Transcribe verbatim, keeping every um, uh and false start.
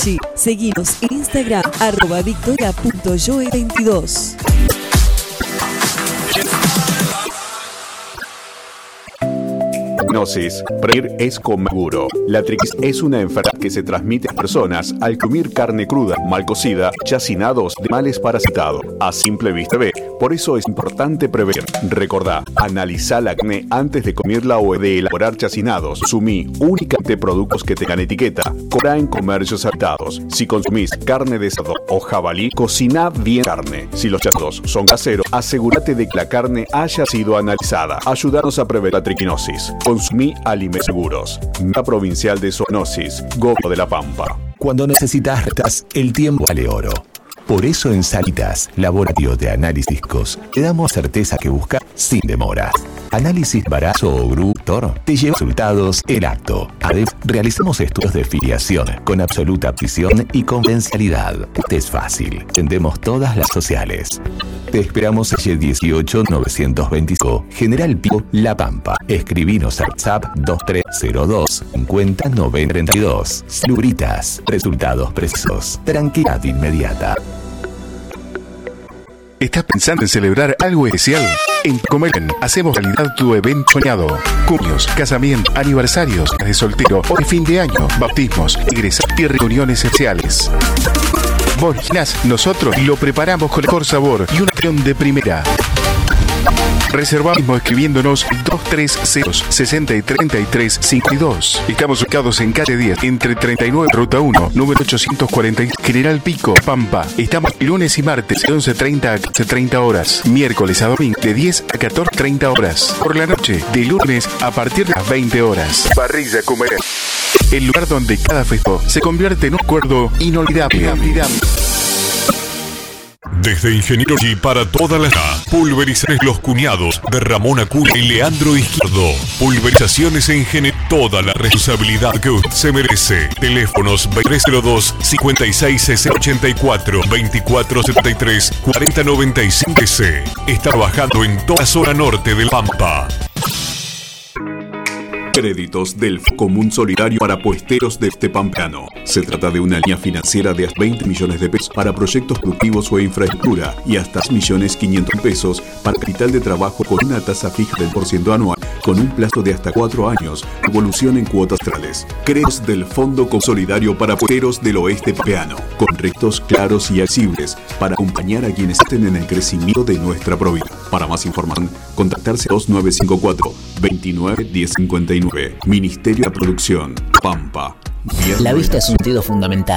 Seguinos en Instagram, arroba victoria punto joe veintidós. Triquinosis. Prevenir es con seguro. La triquinosis es una enfermedad que se transmite a personas al comer carne cruda, mal cocida, chacinados de animales parasitados. A simple vista ve. Por eso es importante prevenir. Recordá, analizá la carne antes de comerla o de elaborar chacinados. Consumí únicamente productos que tengan etiqueta. Comprá en comercios habitados. Si consumís carne de cerdo o jabalí, cociná bien carne. Si los chacinados son caseros, asegúrate de que la carne haya sido analizada. Ayúdanos a prevenir la triquinosis. Consumí alimentos seguros. Meta Provincial de Zoonosis, Gobierno de la Pampa. Cuando necesitas retas, el tiempo vale oro. Por eso en Salitas, Laboratorio de Análisis Cos, te damos certeza que busca sin demora. Análisis Barazo o Grutor te lleva resultados el acto. Además, realizamos estudios de filiación con absoluta precisión y confidencialidad. Es fácil. Atendemos todas las sociales. Te esperamos en dieciocho novecientos veinticinco, General Pío, La Pampa. Escribinos a WhatsApp dos tres cero dos cincuenta noventa treinta y dos. Lubritas, resultados precisos, tranquilidad inmediata. ¿Estás pensando en celebrar algo especial? En Comercial hacemos realidad tu evento soñado. Cumpleaños, casamientos, aniversarios de soltero o de fin de año, bautismos, egresos y reuniones especiales. Vos imaginás, nosotros lo preparamos con el mejor sabor y una atención de primera. Reserva mismo escribiéndonos dos tres cero sesenta y treinta y tres cincuenta y dos. Estamos ubicados en calle diez, entre treinta y nueve, ruta uno, número ochocientos cuarenta y seis, General Pico, Pampa. Estamos lunes y martes de once treinta a quince treinta horas. Miércoles a domingo de diez a catorce treinta horas. Por la noche, de lunes a partir de las veinte horas. Parrilla Comer. El lugar donde cada festejo se convierte en un recuerdo inolvidable. Desde Ingeniero G para toda la ciudad. Pulverizaciones Los Cuñados de Ramón Acuña y Leandro Izquierdo. Pulverizaciones en general. Toda la responsabilidad que usted se merece. Teléfonos veintitrés cero dos cincuenta y seis sesenta ochenta y cuatro, veinticuatro setenta y tres cuarenta noventa y cinco. Está trabajando en toda la zona norte del Pampa. Créditos del Común Solidario para Puesteros de este Pampano. Se trata de una línea financiera de hasta veinte millones de pesos para proyectos productivos o infraestructura y hasta dos millones quinientos mil pesos para capital de trabajo con una tasa fija del por ciento anual con un plazo de hasta cuatro años, evolución en cuotas trimestrales. Créditos del Fondo Consolidario para Puesteros del Oeste Pampeano, con retos claros y accesibles para acompañar a quienes estén en el crecimiento de nuestra provincia. Para más información, contactarse a dos nueve cinco cuatro, veintinueve diez cincuenta y nueve. Ministerio de Producción, Pampa. La vista es un sentido fundamental.